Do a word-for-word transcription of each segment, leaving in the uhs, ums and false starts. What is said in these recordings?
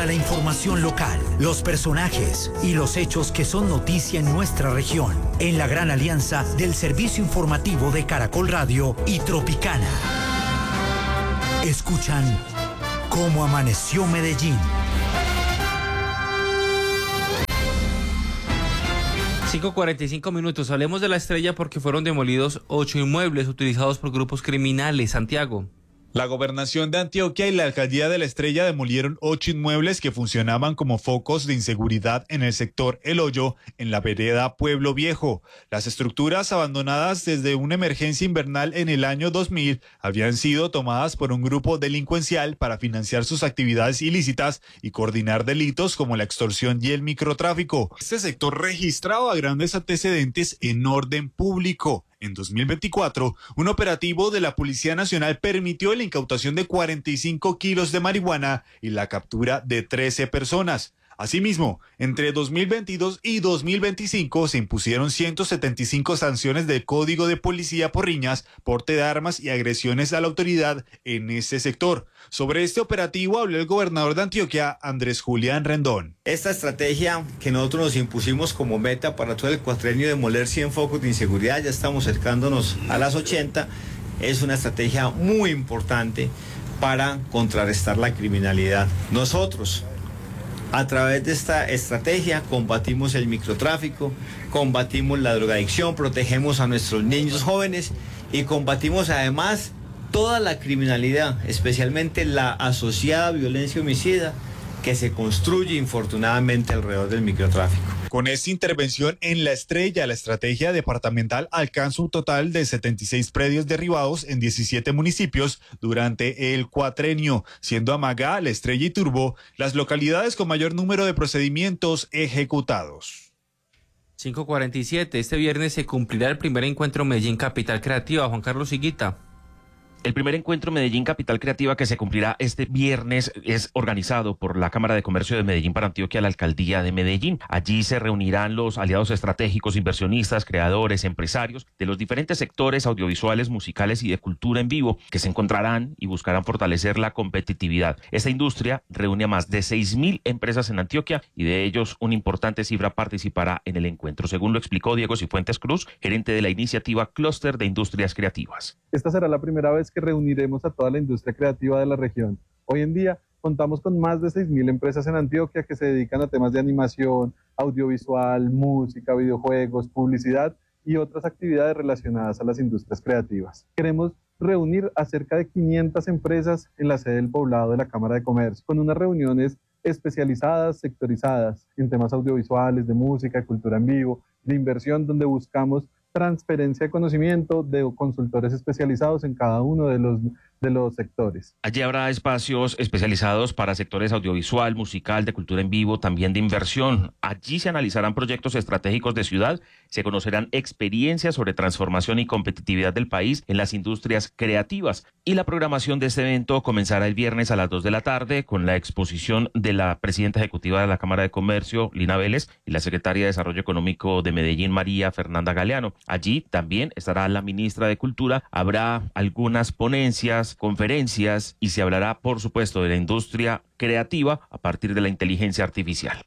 Toda la información local, los personajes y los hechos que son noticia en nuestra región, en la gran alianza del servicio informativo de Caracol Radio y Tropicana. Escuchan Cómo Amaneció Medellín. cinco cuarenta y cinco minutos. Hablemos de La Estrella porque fueron demolidos ocho inmuebles utilizados por grupos criminales. Santiago. La Gobernación de Antioquia y la Alcaldía de La Estrella demolieron ocho inmuebles que funcionaban como focos de inseguridad en el sector El Hoyo, en la vereda Pueblo Viejo. Las estructuras, abandonadas desde una emergencia invernal en el año dos mil, habían sido tomadas por un grupo delincuencial para financiar sus actividades ilícitas y coordinar delitos como la extorsión y el microtráfico. Este sector registraba grandes antecedentes en orden público. En dos mil veinticuatro, un operativo de la Policía Nacional permitió la incautación de cuarenta y cinco kilos de marihuana y la captura de trece personas. Asimismo, entre dos mil veintidós y dos mil veinticinco se impusieron ciento setenta y cinco sanciones del Código de Policía por riñas, porte de armas y agresiones a la autoridad en este sector. Sobre este operativo habló el gobernador de Antioquia, Andrés Julián Rendón. Esta estrategia que nosotros nos impusimos como meta para todo el cuatrienio, demoler cien focos de inseguridad, ya estamos acercándonos a las ochenta, es una estrategia muy importante para contrarrestar la criminalidad. Nosotros, a través de esta estrategia, combatimos el microtráfico, combatimos la drogadicción, protegemos a nuestros niños jóvenes y combatimos además toda la criminalidad, especialmente la asociada a violencia homicida que se construye infortunadamente alrededor del microtráfico. Con esta intervención en La Estrella, la estrategia departamental alcanza un total de setenta y seis predios derribados en diecisiete municipios durante el cuatrenio, siendo Amagá, La Estrella y Turbo las localidades con mayor número de procedimientos ejecutados. cinco cuarenta y siete. Este viernes se cumplirá el primer encuentro Medellín Capital Creativa. Juan Carlos Higuita. El primer encuentro Medellín Capital Creativa, que se cumplirá este viernes, es organizado por la Cámara de Comercio de Medellín para Antioquia, la Alcaldía de Medellín. Allí se reunirán los aliados estratégicos, inversionistas, creadores, empresarios de los diferentes sectores audiovisuales, musicales y de cultura en vivo, que se encontrarán y buscarán fortalecer la competitividad. Esta industria reúne a más de seis mil empresas en Antioquia y de ellos una importante cifra participará en el encuentro, según lo explicó Diego Cifuentes Cruz, gerente de la iniciativa Clúster de Industrias Creativas. Esta será la primera vez que reuniremos a toda la industria creativa de la región. Hoy en día contamos con más de seis mil empresas en Antioquia que se dedican a temas de animación, audiovisual, música, videojuegos, publicidad y otras actividades relacionadas a las industrias creativas. Queremos reunir a cerca de quinientas empresas en la sede del poblado de la Cámara de Comercio, con unas reuniones especializadas, sectorizadas en temas audiovisuales, de música, de cultura en vivo, de inversión, donde buscamos transferencia de conocimiento de consultores especializados en cada uno de los, de los sectores. Allí habrá espacios especializados para sectores audiovisual, musical, de cultura en vivo, también de inversión. Allí se analizarán proyectos estratégicos de ciudad, se conocerán experiencias sobre transformación y competitividad del país en las industrias creativas. Y la programación de este evento comenzará el viernes a las dos de la tarde con la exposición de la presidenta ejecutiva de la Cámara de Comercio, Lina Vélez, y la secretaria de Desarrollo Económico de Medellín, María Fernanda Galeano. Allí también estará la ministra de Cultura, habrá algunas ponencias, conferencias y se hablará, por supuesto, de la industria creativa a partir de la inteligencia artificial.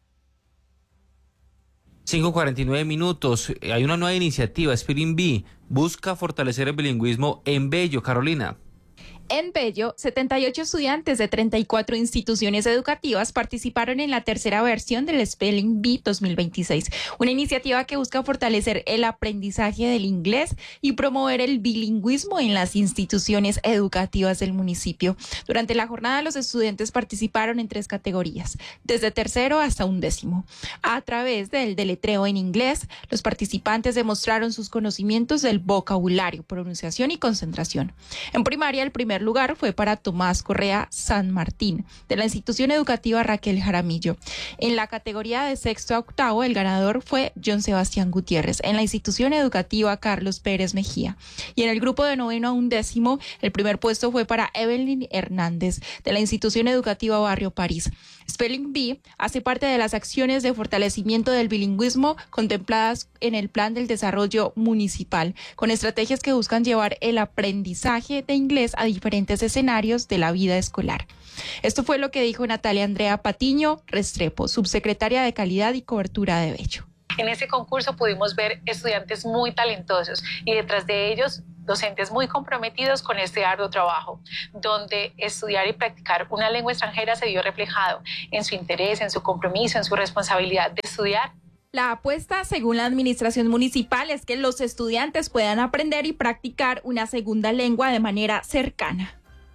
cinco cuarenta y nueve minutos. Hay una nueva iniciativa, Spirit Bee, busca fortalecer el bilingüismo en Bello. Carolina. En Bello, setenta y ocho estudiantes de treinta y cuatro instituciones educativas participaron en la tercera versión del Spelling Bee dos mil veintiséis, una iniciativa que busca fortalecer el aprendizaje del inglés y promover el bilingüismo en las instituciones educativas del municipio. Durante la jornada, los estudiantes participaron en tres categorías, desde tercero hasta undécimo. A través del deletreo en inglés, los participantes demostraron sus conocimientos del vocabulario, pronunciación y concentración. En primaria, el primer lugar fue para Tomás Correa San Martín, de la institución educativa Raquel Jaramillo. En la categoría de sexto a octavo, el ganador fue John Sebastián Gutiérrez, en la institución educativa Carlos Pérez Mejía. Y en el grupo de noveno a undécimo, el primer puesto fue para Evelyn Hernández, de la institución educativa Barrio París. Spelling Bee hace parte de las acciones de fortalecimiento del bilingüismo contempladas en el Plan del Desarrollo Municipal, con estrategias que buscan llevar el aprendizaje de inglés a diferentes escenarios de la vida escolar. Esto fue lo que dijo Natalia Andrea Patiño Restrepo, subsecretaria de Calidad y Cobertura de Bello. En ese concurso pudimos ver estudiantes muy talentosos y detrás de ellos docentes muy comprometidos con este arduo trabajo, donde estudiar y practicar una lengua extranjera se vio reflejado en su interés, en su compromiso, en su responsabilidad de estudiar. La apuesta, según la administración municipal, es que los estudiantes puedan aprender y practicar una segunda lengua de manera cercana.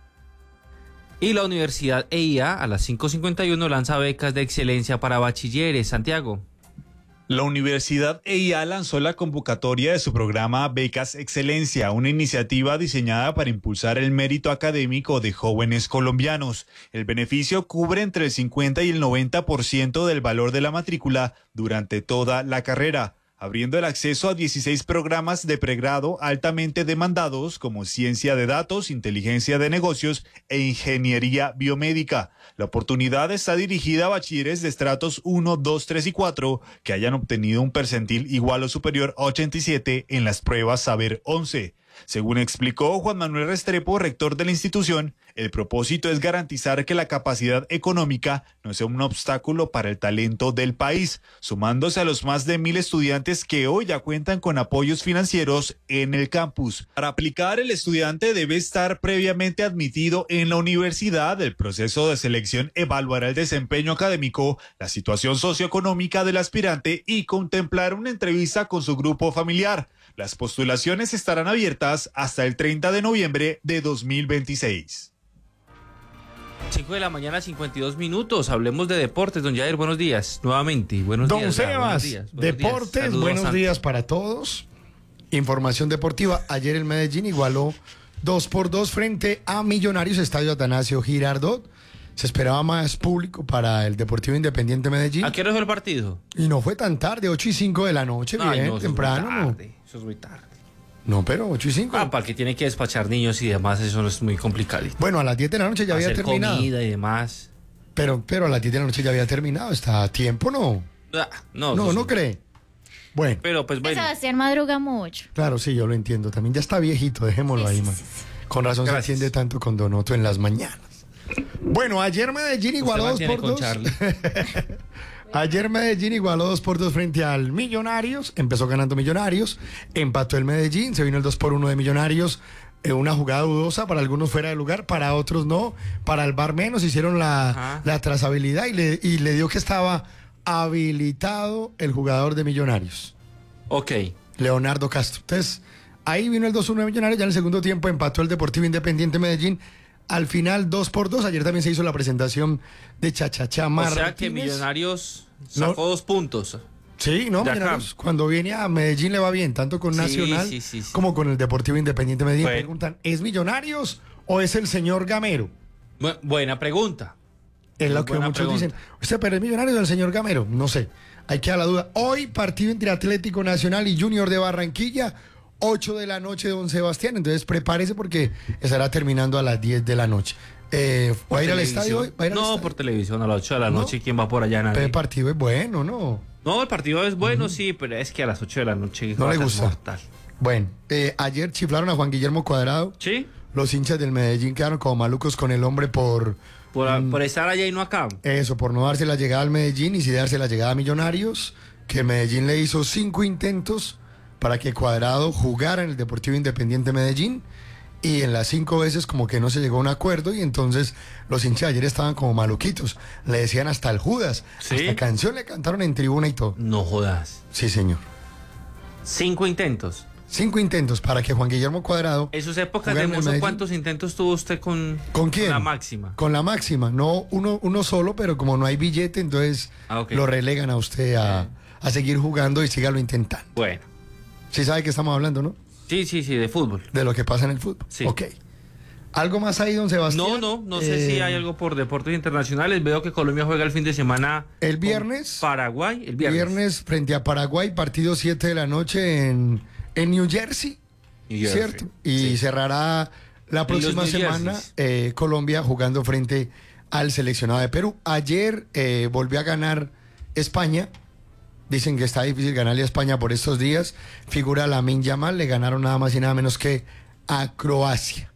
Y la Universidad E I A a las cinco cincuenta y uno lanza becas de excelencia para bachilleres. Santiago. La Universidad E I A lanzó la convocatoria de su programa Becas Excelencia, una iniciativa diseñada para impulsar el mérito académico de jóvenes colombianos. El beneficio cubre entre el cincuenta y el noventa por ciento del valor de la matrícula durante toda la carrera, abriendo el acceso a dieciséis programas de pregrado altamente demandados como ciencia de datos, inteligencia de negocios e ingeniería biomédica. La oportunidad está dirigida a bachilleres de estratos uno, dos, tres y cuatro que hayan obtenido un percentil igual o superior a ochenta y siete en las pruebas Saber once. Según explicó Juan Manuel Restrepo, rector de la institución, el propósito es garantizar que la capacidad económica no sea un obstáculo para el talento del país, sumándose a los más de mil estudiantes que hoy ya cuentan con apoyos financieros en el campus. Para aplicar, el estudiante debe estar previamente admitido en la universidad. El proceso de selección evaluará el desempeño académico, la situación socioeconómica del aspirante y contemplar una entrevista con su grupo familiar. Las postulaciones estarán abiertas hasta el treinta de noviembre de dos mil veintiséis. cinco de la mañana, cincuenta y dos minutos. Hablemos de deportes. Don Jair, buenos días. Nuevamente, buenos Don días. Sebas, ya, buenos días, buenos deportes, días. Saludos, buenos Santi. días para todos. Información deportiva. Ayer el Medellín igualó dos por dos frente a Millonarios, Estadio Atanasio Girardot. Se esperaba más público para el Deportivo Independiente Medellín. ¿A qué hora fue el partido? Y no fue tan tarde, ocho y cinco de la noche, Ay, bien, no, eso temprano. Es muy no. tarde, eso es muy tarde. No, pero ocho y cinco. Ah, para el que tiene que despachar niños y demás, eso no es muy complicado. Bueno, a las diez de la noche ya había Hacer terminado. comida y demás. Pero, pero a las diez de la noche ya había terminado. Está a tiempo, ¿no? Ah, no, No, eso no sí. cree. Bueno, Pero pues bueno. Sebastián madruga mucho. claro, sí, yo lo entiendo. También ya está viejito, dejémoslo Sí, ahí, sí, man. sí, sí. Con razón Gracias. se atiende tanto con Donoto en las mañanas. Bueno, ayer Medellín igualó dos Usted mantiene por con dos. Charlie. Ayer Medellín igualó dos por dos frente al Millonarios. Empezó ganando Millonarios. Empató el Medellín. Se vino el dos por uno de Millonarios. Eh, una jugada dudosa. Para algunos fuera de lugar. Para otros no. Para el VAR menos. Hicieron la, Ajá. la trazabilidad y le, y le dio que estaba habilitado el jugador de Millonarios, Ok. Leonardo Castro. Entonces, ahí vino el dos uno de Millonarios. Ya en el segundo tiempo empató el Deportivo Independiente Medellín. Al final, dos por dos. Ayer también se hizo la presentación de Chachachá O Martínez. sea que Millonarios sacó No. dos puntos. Sí, no, de acá. Millonarios, cuando viene a Medellín le va bien, tanto con Sí, Nacional sí, sí, sí. como con el Deportivo Independiente Medellín. Bueno. Preguntan, ¿es Millonarios o es el señor Gamero? Bu- buena pregunta. Es lo Muy que buena muchos pregunta. dicen. ¿Usted pero es Millonarios o el señor Gamero? No sé, hay que dar la duda. Hoy partido entre Atlético Nacional y Junior de Barranquilla, ocho de la noche, don Sebastián. Entonces prepárese porque estará terminando a las diez de la noche. Eh, ¿Va a ir al televisión. estadio hoy? ¿Va a ir al No, estadio? por televisión a las ocho de la No. noche. ¿Quién va por allá? Pero Nadie. el partido es bueno, ¿no? No, el partido es bueno, sí, pero es que a las ocho de la noche No le es gusta. mortal. Bueno, eh, ayer chiflaron a Juan Guillermo Cuadrado. ¿Sí? Los hinchas del Medellín quedaron como malucos con el hombre por Por, por estar allá y no acá. eso, por no darse la llegada al Medellín y sí darse la llegada a Millonarios, que Medellín le hizo cinco intentos para que Cuadrado jugara en el Deportivo Independiente Medellín y en las cinco veces como que no se llegó a un acuerdo y entonces los hinchas ayer estaban como maluquitos, le decían hasta el Judas, ¿Sí? hasta canción le cantaron en tribuna y todo. No jodas. Sí, señor. Cinco intentos. Cinco intentos para que Juan Guillermo Cuadrado En sus épocas Jugar de en el mozo, Medellín. ¿cuántos intentos tuvo usted con, ¿Con quién? la máxima? Con la máxima, no uno, uno solo, pero como no hay billete, entonces Ah, ok. lo relegan a usted a, a seguir jugando y sígalo intentando. Bueno. Sí sabe que estamos hablando, ¿no? Sí, sí, sí, de fútbol. De lo que pasa en el fútbol. Sí. Ok. ¿Algo más ahí, don Sebastián? No, no, no sé Eh, si hay algo por deportes internacionales. Veo que Colombia juega el fin de semana. El con viernes. Paraguay, el viernes. Viernes frente a Paraguay, partido siete de la noche en, en New Jersey. New Jersey. ¿Cierto? Y Sí. cerrará la los próxima New semana Jerseys. eh, Colombia jugando frente al seleccionado de Perú. Ayer eh, volvió a ganar España. Dicen que está difícil ganarle a España por estos días. Figura Lamine Yamal, le ganaron nada más y nada menos que a Croacia.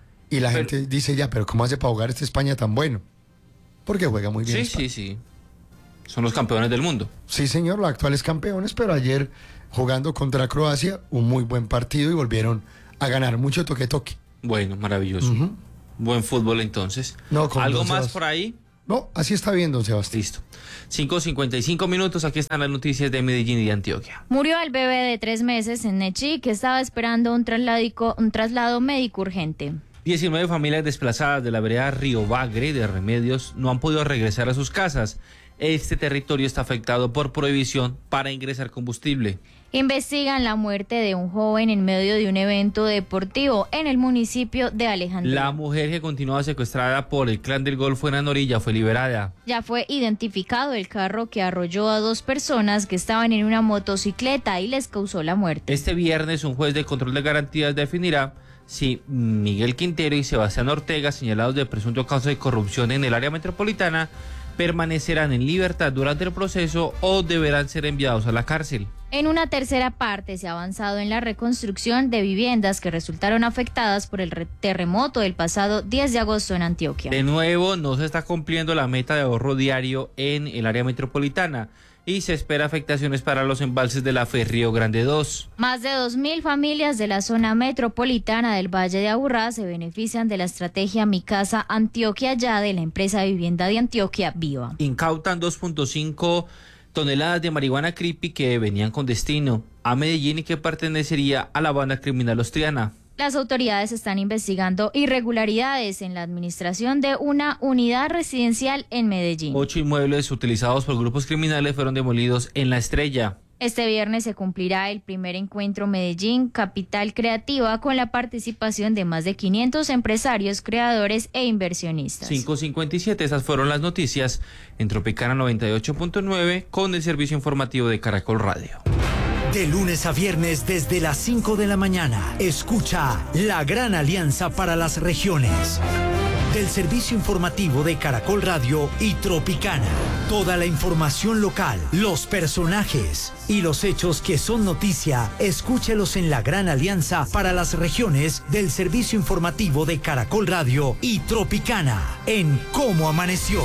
Y la pero, gente dice ya, pero ¿cómo hace para jugar esta España tan bueno? Porque juega muy bien. Sí, España. sí, sí. Son los campeones del mundo. Sí, señor, los actuales campeones, pero ayer jugando contra Croacia, un muy buen partido y volvieron a ganar mucho toque-toque. Bueno, maravilloso. Uh-huh. Buen fútbol entonces. No, con ¿Algo más Sebastián. Por ahí? No, así está bien, don Sebastián. Listo. cinco cincuenta y cinco minutos, aquí están las noticias de Medellín y de Antioquia. Murió el bebé de tres meses en Nechí que estaba esperando un, un traslado médico urgente. diecinueve familias desplazadas de la vereda Río Bagre de Remedios no han podido regresar a sus casas. Este territorio está afectado por prohibición para ingresar combustible. Investigan la muerte de un joven en medio de un evento deportivo en el municipio de Alejandría. La mujer que continuaba secuestrada por el Clan del Golfo en Anorilla fue liberada. Ya fue identificado el carro que arrolló a dos personas que estaban en una motocicleta y les causó la muerte. Este viernes un juez de control de garantías definirá si Miguel Quintero y Sebastián Ortega, señalados de presunto caso de corrupción en el área metropolitana, permanecerán en libertad durante el proceso o deberán ser enviados a la cárcel. En una tercera parte se ha avanzado en la reconstrucción de viviendas que resultaron afectadas por el terremoto del pasado diez de agosto en Antioquia. De nuevo, no se está cumpliendo la meta de ahorro diario en el área metropolitana y se espera afectaciones para los embalses de la F E Río Grande dos. Más de dos mil familias de la zona metropolitana del Valle de Aburrá se benefician de la estrategia Mi Casa Antioquia Ya de la empresa de vivienda de Antioquia, Viva. Incautan dos punto cinco toneladas de marihuana creepy que venían con destino a Medellín y que pertenecería a la banda criminal Ostriana. Las autoridades están investigando irregularidades en la administración de una unidad residencial en Medellín. Ocho inmuebles utilizados por grupos criminales fueron demolidos en La Estrella. Este viernes se cumplirá el primer encuentro Medellín Capital Creativa con la participación de más de quinientos empresarios, creadores e inversionistas. cinco cincuenta y siete, esas fueron las noticias en Tropicana noventa y ocho punto nueve con el servicio informativo de Caracol Radio. De lunes a viernes desde las cinco de la mañana, escucha La Gran Alianza para las Regiones. Del servicio informativo de Caracol Radio y Tropicana. Toda la información local, los personajes y los hechos que son noticia, escúchelos en La Gran Alianza para las Regiones del servicio informativo de Caracol Radio y Tropicana en Cómo Amaneció.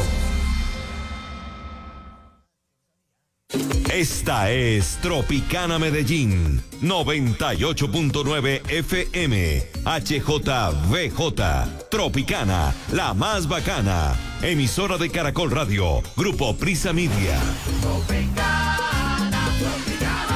Esta es Tropicana Medellín, noventa y ocho punto nueve F M, H J V J, Tropicana, la más bacana, emisora de Caracol Radio, Grupo Prisa Media. Tropicana, Tropicana.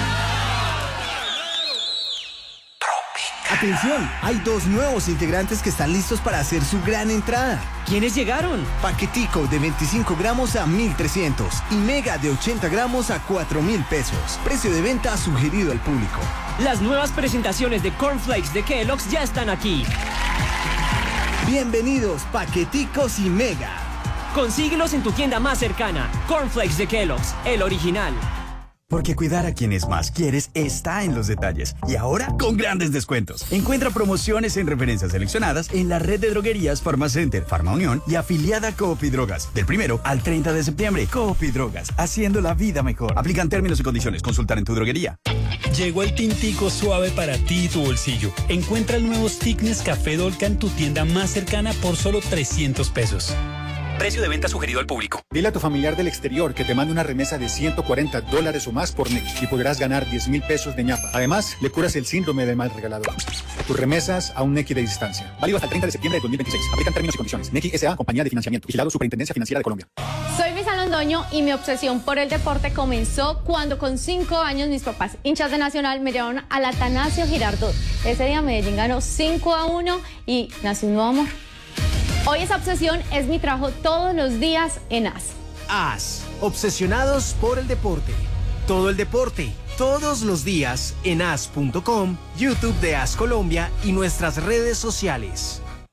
Atención, hay dos nuevos integrantes que están listos para hacer su gran entrada. ¿Quiénes llegaron? Paquetico de veinticinco gramos a mil trescientos y Mega de ochenta gramos a cuatro mil pesos. Precio de venta sugerido al público. Las nuevas presentaciones de Cornflakes de Kellogg's ya están aquí. Bienvenidos, Paqueticos y Mega. Consíguelos en tu tienda más cercana. Cornflakes de Kellogg's, el original. Porque cuidar a quienes más quieres está en los detalles. Y ahora con grandes descuentos. Encuentra promociones en referencias seleccionadas en la red de droguerías Farmacenter, Farma Unión y afiliada Coop y Drogas. Del primero al treinta de septiembre, Coop y Drogas, haciendo la vida mejor. Aplican términos y condiciones. Consultar en tu droguería. Llegó el tintico suave para ti y tu bolsillo. Encuentra el nuevo stick Nescafé Dolca en tu tienda más cercana por solo trescientos pesos. Precio de venta sugerido al público. Dile a tu familiar del exterior que te mande una remesa de ciento cuarenta dólares o más por Nequi y podrás ganar diez mil pesos de ñapa. Además, le curas el síndrome del mal regalador. Tus remesas a un Nequi de distancia. Válido hasta el treinta de septiembre de dos mil veintiséis. Aplican términos y condiciones. Nequi S A, compañía de financiamiento. Vigilado Superintendencia Financiera de Colombia. Soy Misa Londoño y mi obsesión por el deporte comenzó cuando con cinco años mis papás, hinchas de Nacional, me llevaron al Atanasio Girardot. Ese día Medellín ganó cinco a uno y nació un nuevo amor. Hoy esa obsesión es mi trabajo todos los días en A S. A S, obsesionados por el deporte. Todo el deporte, todos los días en A S punto com, YouTube de A S Colombia y nuestras redes sociales.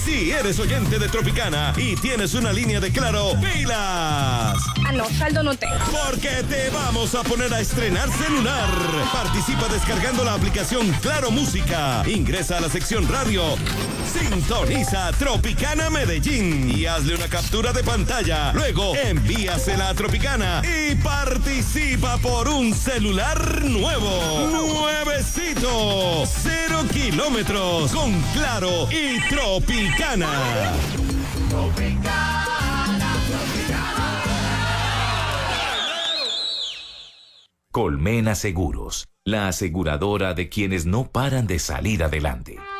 Si eres oyente de Tropicana y tienes una línea de Claro, ¡pilas! Ah, no, saldo no tengo. Porque te vamos a poner a estrenar celular. Participa descargando la aplicación Claro Música. Ingresa a la sección radio. Sintoniza Tropicana Medellín y hazle una captura de pantalla. Luego envíasela a Tropicana y participa por un celular nuevo. Nuevecito. Cero kilómetros con Claro y Tropicana. Tropicana, Tropicana. Colmena Seguros, la aseguradora de quienes no paran de salir adelante.